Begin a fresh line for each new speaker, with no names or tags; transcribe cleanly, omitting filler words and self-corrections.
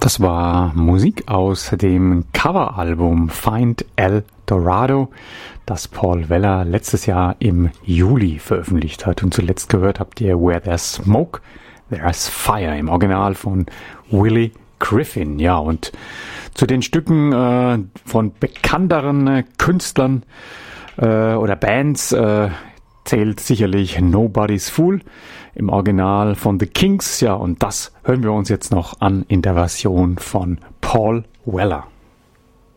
Das war Musik aus dem Coveralbum Find El Dorado, das Paul Weller letztes Jahr im Juli veröffentlicht hat. Und zuletzt gehört habt ihr Where There's Smoke, There's Fire im Original von Willie Griffin. Ja, und zu den Stücken von bekannteren Künstlern oder Bands zählt sicherlich Nobody's Fool im Original von The Kinks. Ja, und das hören wir uns jetzt noch an in der Version von Paul Weller.